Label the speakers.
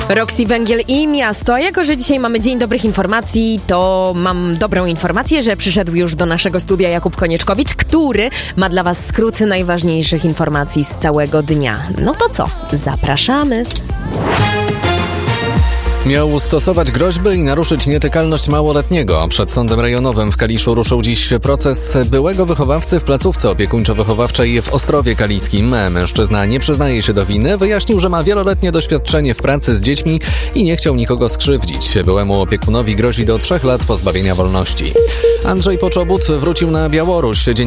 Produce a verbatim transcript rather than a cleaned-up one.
Speaker 1: Roxy, Węgiel i Miasto. A jako, że dzisiaj mamy Dzień Dobrych Informacji, to mam dobrą informację, że przyszedł już do naszego studia Jakub Konieczkowicz, który ma dla was skrót najważniejszych informacji z całego dnia. No to co? Zapraszamy.
Speaker 2: Miał stosować groźby i naruszyć nietykalność małoletniego. Przed Sądem Rejonowym w Kaliszu ruszył dziś proces byłego wychowawcy w placówce opiekuńczo-wychowawczej w Ostrowie Kaliskim. Mężczyzna nie przyznaje się do winy, wyjaśnił, że ma wieloletnie doświadczenie w pracy z dziećmi i nie chciał nikogo skrzywdzić. Byłemu opiekunowi grozi do trzech lat pozbawienia wolności. Andrzej Poczobut wrócił na Białoruś.